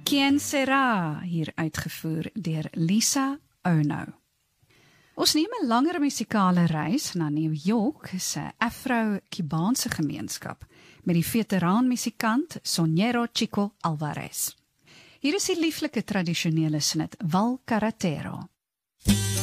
Quien Sera, hier uitgevoer deur Lisa Ono. Ons neem 'n langer musikale reis na New York se Afro-Kubaanse gemeenskap met die veteraan-musikant Sonero Chico Alvarez. Hier is die lieflike tradisionele snit Val Carretero.